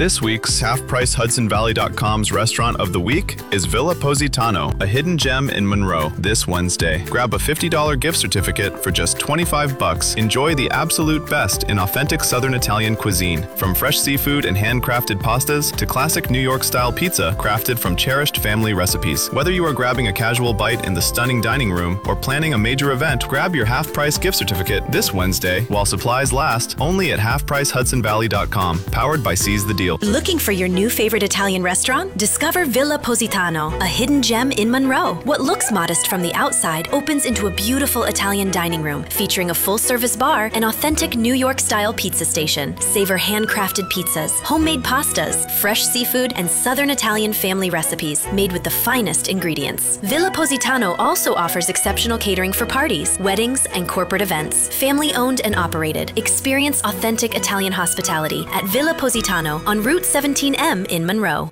This week's HalfPriceHudsonValley.com's restaurant of the week is Villa Positano, a hidden gem in Monroe, this Wednesday. Grab a $50 gift certificate for just $25. Enjoy the absolute best in authentic Southern Italian cuisine, from fresh seafood and handcrafted pastas to classic New York-style pizza crafted from cherished family recipes. Whether you are grabbing a casual bite in the stunning dining room or planning a major event, grab your half-price gift certificate this Wednesday while supplies last, only at HalfPriceHudsonValley.com, powered by Seize the Deal. Looking for your new favorite Italian restaurant? Discover Villa Positano, a hidden gem in Monroe. What looks modest from the outside opens into a beautiful Italian dining room featuring a full-service bar and authentic New York-style pizza station. Savor handcrafted pizzas, homemade pastas, fresh seafood, and Southern Italian family recipes made with the finest ingredients. Villa Positano also offers exceptional catering for parties, weddings, and corporate events. Family-owned and operated. Experience authentic Italian hospitality at Villa Positano on Route 17M in Monroe.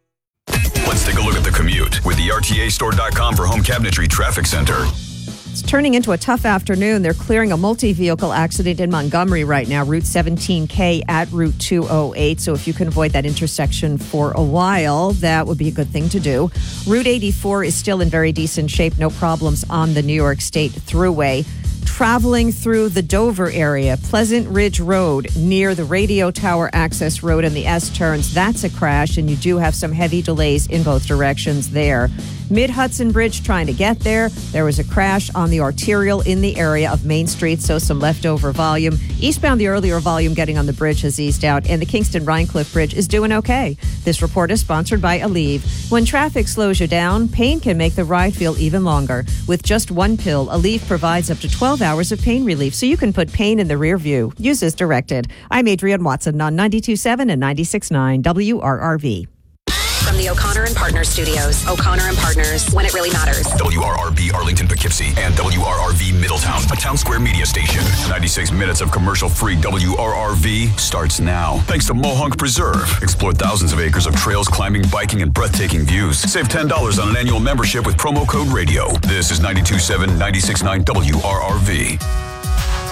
Let's take a look at the commute with the RTAstore.com for home cabinetry traffic center. It's turning into a tough afternoon. They're clearing a multi-vehicle accident in Montgomery right now, Route 17K at Route 208. So if you can avoid that intersection for a while, that would be a good thing to do. Route 84 is still in very decent shape. No problems on the New York State Thruway. Traveling through the Dover area, Pleasant Ridge Road near the Radio Tower Access Road and the S-turns, that's a crash, and you do have some heavy delays in both directions there. Mid-Hudson Bridge trying to get there. There was a crash on the arterial in the area of Main Street, so some leftover volume. Eastbound, the earlier volume getting on the bridge has eased out, and the Kingston-Rhinecliff Bridge is doing okay. This report is sponsored by Aleve. When traffic slows you down, pain can make the ride feel even longer. With just one pill, Aleve provides up to 12 hours of pain relief, so you can put pain in the rear view. Use as directed. I'm Adrienne Watson on 92.7 and 96.9 WRRV. From the O'Connor and Partners studios, O'Connor and Partners, when it really matters. WRRB Arlington Poughkeepsie and WRRV Middletown, a Town Square media station. 96 minutes of commercial-free WRRV starts now. Thanks to Mohonk Preserve. Explore thousands of acres of trails, climbing, biking, and breathtaking views. Save $10 on an annual membership with promo code RADIO. This is 92.7, 96.9 WRRV.